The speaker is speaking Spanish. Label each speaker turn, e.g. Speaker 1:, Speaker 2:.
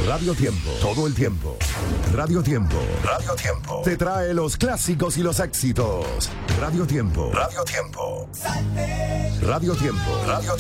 Speaker 1: Radio Tiempo, todo el tiempo. Radio Tiempo, Radio Tiempo. Te trae los clásicos y los éxitos. Radio Tiempo, Radio Tiempo. Radio Tiempo, Radio